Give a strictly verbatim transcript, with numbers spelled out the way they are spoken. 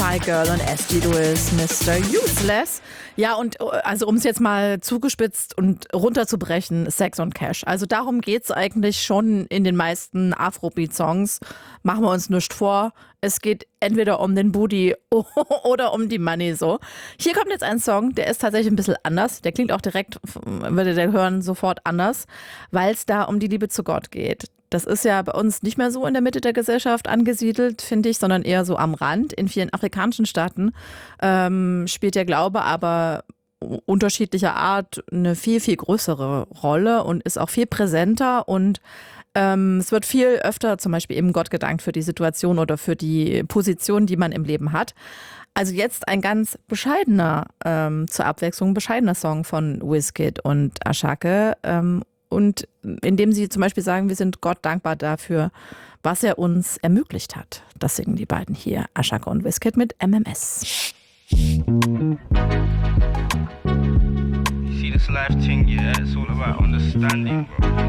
Shy Girl und S G Lewis, Mister Useless. Ja, und also um es jetzt mal zugespitzt und runterzubrechen, Sex und Cash. Also darum geht's eigentlich schon in den meisten Afrobeat-Songs. Machen wir uns nichts vor. Es geht entweder um den Booty oder um die Money so. Hier kommt jetzt ein Song, der ist tatsächlich ein bisschen anders. Der klingt auch direkt, würde der hören, sofort anders, weil es da um die Liebe zu Gott geht. Das ist ja bei uns nicht mehr so in der Mitte der Gesellschaft angesiedelt, finde ich, sondern eher so am Rand. In vielen afrikanischen Staaten ähm, spielt der Glaube aber unterschiedlicher Art eine viel, viel größere Rolle und ist auch viel präsenter und ähm, es wird viel öfter zum Beispiel eben Gott gedankt für die Situation oder für die Position, die man im Leben hat. Also jetzt ein ganz bescheidener, ähm, zur Abwechslung bescheidener Song von Wizkid und Asake, ähm, und indem sie zum Beispiel sagen, wir sind Gott dankbar dafür, was er uns ermöglicht hat. Das singen die beiden hier, Asake und Wizkid mit M M S. You see this life thing, yeah, it's all about understanding, bro.